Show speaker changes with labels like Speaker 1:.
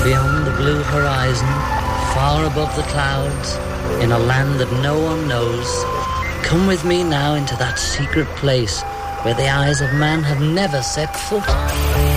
Speaker 1: beyond the blue horizon, far above the clouds, in a land that no one knows. Come with me now into that secret place where the eyes of man have never set foot.